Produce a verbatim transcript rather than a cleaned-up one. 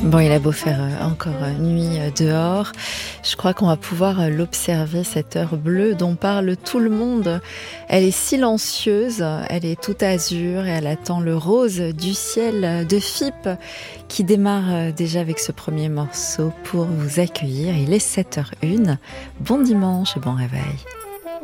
Bon, il a beau faire euh, encore euh, nuit euh, dehors, je crois qu'on va pouvoir euh, l'observer, cette heure bleue dont parle tout le monde. Elle est silencieuse, elle est tout azur et elle attend le rose du ciel de F I P qui démarre euh, déjà avec ce premier morceau pour vous accueillir. Il est sept heures zéro un. Bon dimanche et bon réveil.